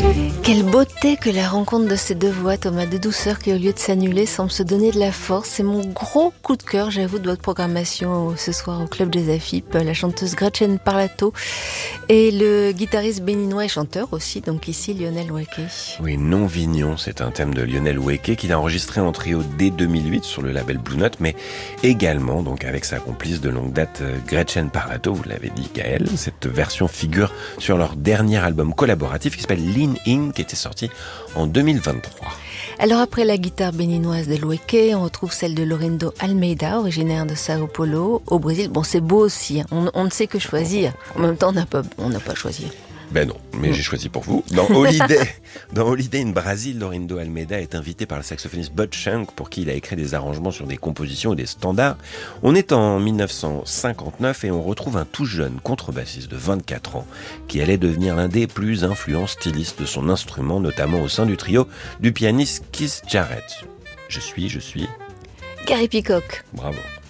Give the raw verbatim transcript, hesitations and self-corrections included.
Quelle beauté que la rencontre de ces deux voix, Thomas, de douceur qui au lieu de s'annuler semble se donner de la force. C'est mon gros coup de cœur, j'avoue, de votre programmation ce soir au Club des Afip. La chanteuse Gretchen Parlato et le guitariste béninois et chanteur aussi, donc ici Lionel Weke. Oui, Non Vignon, c'est un thème de Lionel Weke qu'il a enregistré en trio dès deux mille huit sur le label Blue Note, mais également donc avec sa complice de longue date Gretchen Parlato, vous l'avez dit Gaël. Cette version figure sur leur dernier album collaboratif qui s'appelle Lean In, qui était sorti en deux mille vingt-trois. Alors après la guitare béninoise de Weke, on retrouve celle de Lorindo Almeida, originaire de Sao Paulo, au Brésil. Bon, c'est beau aussi, hein. on, on ne sait que choisir. En même temps, on n'a pas, on n'a pas choisi. Ben non, mais j'ai choisi pour vous. Dans Holiday, dans Holiday in Brazil, Lorindo Almeida est invité par le saxophoniste Bud Shank, pour qui il a écrit des arrangements sur des compositions et des standards. On est en mille neuf cent cinquante-neuf et on retrouve un tout jeune contrebassiste de vingt-quatre ans qui allait devenir l'un des plus influents stylistes de son instrument, notamment au sein du trio du pianiste Keith Jarrett. Je suis, je suis... Gary Peacock. Bravo.